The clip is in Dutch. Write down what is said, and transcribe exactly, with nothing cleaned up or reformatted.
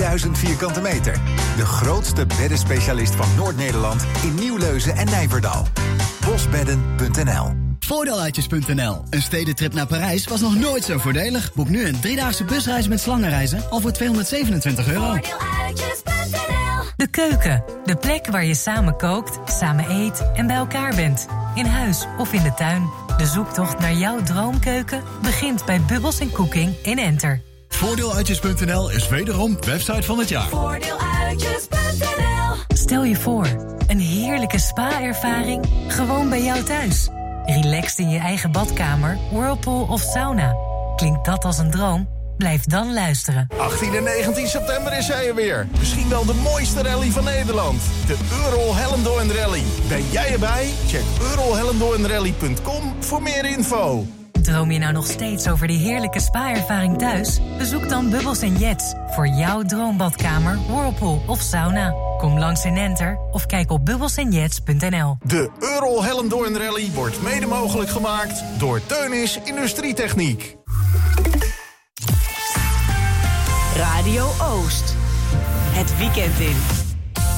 drieduizend vierkante meter. De grootste beddenspecialist van Noord-Nederland in Nieuwleuzen en Nijverdal. bosbedden punt n l. Voordeeluitjes punt n l. Een stedentrip naar Parijs was nog nooit zo voordelig. Boek nu een driedaagse busreis met slangenreizen al voor tweehonderdzevenentwintig euro. Voordeeluitjes punt n l. De keuken. De plek waar je samen kookt, samen eet en bij elkaar bent. In huis of in de tuin. De zoektocht naar jouw droomkeuken begint bij Bubbles en Cooking in Enter. Voordeeluitjes punt n l is wederom website van het jaar. Voordeeluitjes punt n l. Stel je voor, een heerlijke spa-ervaring gewoon bij jou thuis. Relaxed in je eigen badkamer, whirlpool of sauna. Klinkt dat als een droom? Blijf dan luisteren. achttien en negentien september is hij er weer. Misschien wel de mooiste rally van Nederland. De Eurol Hellendoorn Rally. Ben jij erbij? Check euro hellendoorn rally punt com voor meer info. Droom je nou nog steeds over die heerlijke spa-ervaring thuis? Bezoek dan Bubbles en Jets voor jouw droombadkamer, whirlpool of sauna. Kom langs in Enter of kijk op bubbles en jets punt n l. De Eurol Hellendoorn Rally wordt mede mogelijk gemaakt door Teunis Industrietechniek. Radio Oost. Het weekend in.